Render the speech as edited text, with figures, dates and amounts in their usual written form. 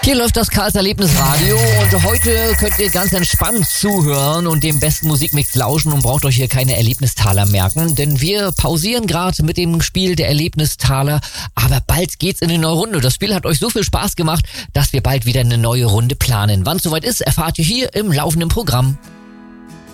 Hier läuft das Karls Erlebnisradio und heute könnt ihr ganz entspannt zuhören und dem besten Musikmix lauschen und braucht euch hier keine Erlebnistaler merken, denn wir pausieren gerade mit dem Spiel der Erlebnistaler, aber bald geht's in eine neue Runde. Das Spiel hat euch so viel Spaß gemacht, dass wir bald wieder eine neue Runde planen. Wann es soweit ist, erfahrt ihr hier im laufenden Programm.